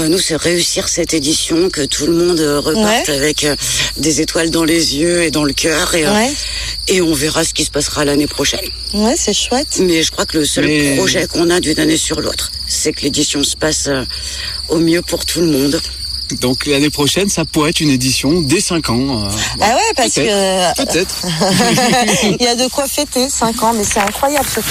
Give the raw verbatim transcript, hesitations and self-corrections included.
Euh, nous, c'est réussir cette édition, que tout le monde euh, reparte Ouais. avec euh, des étoiles dans les yeux et dans le cœur. Et, euh, Ouais, et on verra ce qui se passera l'année prochaine. ouais, c'est chouette. Mais je crois que le seul Mais- projet qu'on a d'une année sur l'autre, c'est que l'édition se passe euh, au mieux pour tout le monde. Donc l'année prochaine, ça pourrait être une édition dès cinq ans. euh, Ah ouais, parce peut-être. que Peut-être. il y a de quoi fêter cinq ans, mais c'est incroyable ce